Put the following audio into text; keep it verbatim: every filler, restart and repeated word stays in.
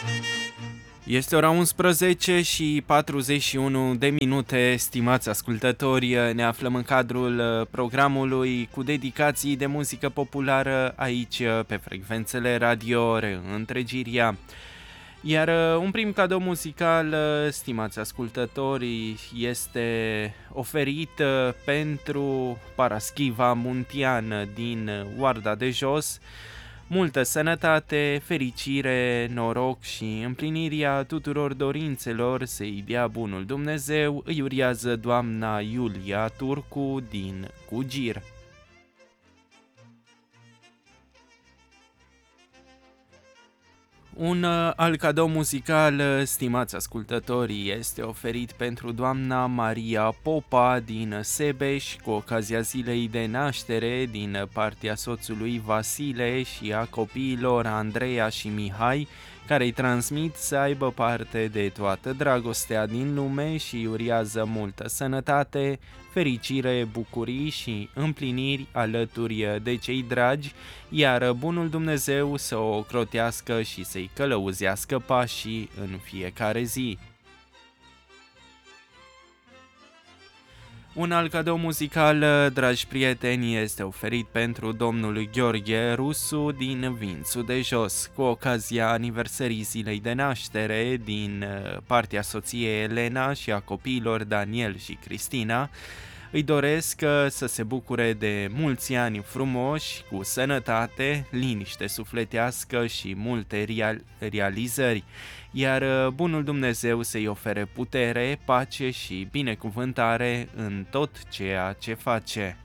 Este ora unsprezece și patruzeci și unu de minute, stimați ascultători, ne aflăm în cadrul programului cu dedicații de muzică populară aici pe frecvențele radio Reîntregirea. Iar un prim cadou muzical, stimați ascultători, este oferit pentru Paraschiva Muntean din Oarda de Jos. Multă sănătate, fericire, noroc și împlinirea tuturor dorințelor să-i dea bunul Dumnezeu, îi uriază doamna Iulia Turcu din Cugir. Un alt cadou muzical, stimați ascultători, este oferit pentru doamna Maria Popa din Sebeș cu ocazia zilei de naștere din partea soțului Vasile și a copiilor Andreea și Mihai, care îi transmit să aibă parte de toată dragostea din lume și uriază multă sănătate, fericire, bucurii și împliniri alături de cei dragi, iar bunul Dumnezeu să o ocrotească și să-i călăuzească pașii în fiecare zi. Un alt cadou muzical, dragi prieteni, este oferit pentru domnul Gheorghe Rusu din Vințul de Jos, cu ocazia aniversării zilei de naștere din partea soției Elena și a copiilor Daniel și Cristina. Îi doresc să se bucure de mulți ani frumoși, cu sănătate, liniște sufletească și multe real- realizări, iar bunul Dumnezeu să-i ofere putere, pace și binecuvântare în tot ceea ce face.